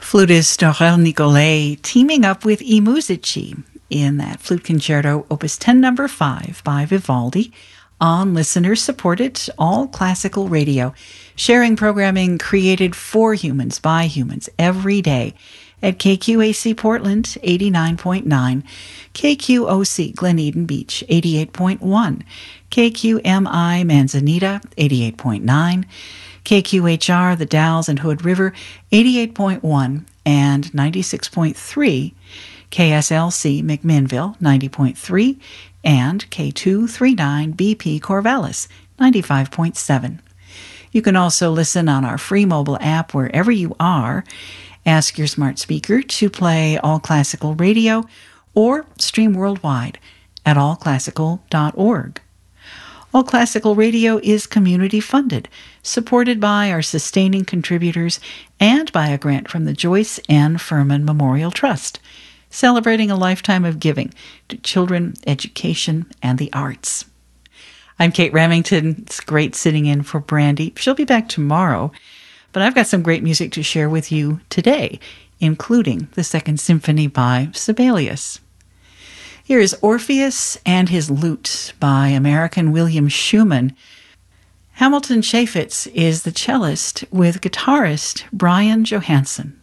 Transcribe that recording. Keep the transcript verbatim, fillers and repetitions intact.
Flutist Aurel Nicolet teaming up with I Musici in that flute concerto, Opus ten, number five by Vivaldi, on listener-supported all classical radio, sharing programming created for humans by humans every day at K Q A C Portland eighty-nine point nine, K Q O C Glen Eden Beach eighty-eight point one, K Q M I Manzanita eighty-eight point nine, K Q H R The Dalles and Hood River eighty-eight point one and ninety-six point three, K S L C McMinnville ninety point three, and K two thirty-nine B P Corvallis ninety-five point seven. You can also listen on our free mobile app wherever you are. Ask your smart speaker to play All Classical Radio or stream worldwide at all classical dot org. All Classical Radio is community-funded, supported by our sustaining contributors and by a grant from the Joyce N. Furman Memorial Trust, celebrating a lifetime of giving to children, education, and the arts. I'm Kate Remington. It's great sitting in for Brandy. She'll be back tomorrow, but I've got some great music to share with you today, including the Second Symphony by Sibelius. Here is Orpheus and His Lute by American William Schumann. Hamilton Chaffetz is the cellist with guitarist Brian Johansson.